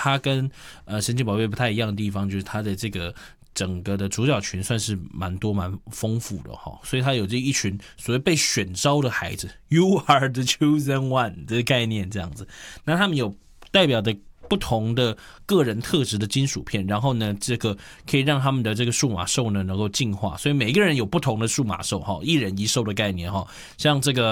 它跟神奇宝贝不太一样的地方，就是它的这个整个的主角群算是蛮多蛮丰富的哈，所以他有这一群所谓被选召的孩子 ，You are the chosen one 这个概念这样子。那他们有代表的不同的个人特质的金属片，然后呢，这个可以让他们的这个数码兽呢能够进化，所以每个人有不同的数码兽哈，一人一兽的概念哈，像这个。